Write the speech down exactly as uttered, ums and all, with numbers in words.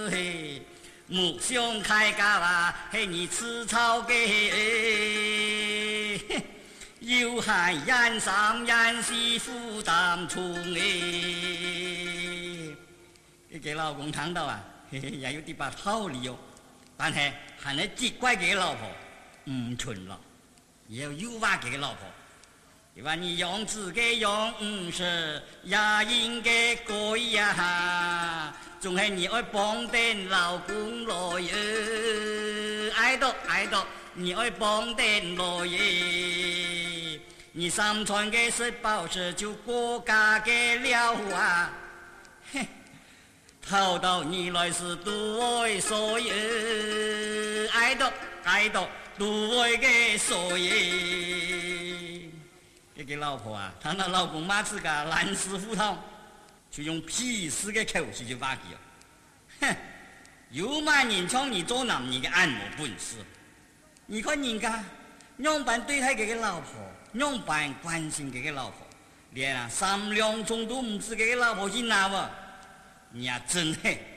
嘿，木兄开家啊，嘿你吃草给，有害人上人是负担重哎。你给老公看到啊，嘿嘿，也有啲把道理哦。但係係你責怪佢老婆唔純啦，也要誘惑佢老婆。你話你用自己用唔是，也應該改呀。仲係你愛幫啲老公來嘢，愛到愛到，你愛幫啲來嘢。你上傳嘅是報紙就國家嘅了啊，嘿。討到你來是多愛所以，愛到愛到多愛嘅所以。這個老婆啊，她那老公嘛是個爛死胡同，就用屁事嘅口氣就話佢哦，哼，有嘛人像你做男人嘅按摩本事？你看人家樣板對待佢嘅老婆，樣板關心佢嘅老婆，連啊三兩鐘都唔知佢嘅老婆去哪喎。你呀、啊，真係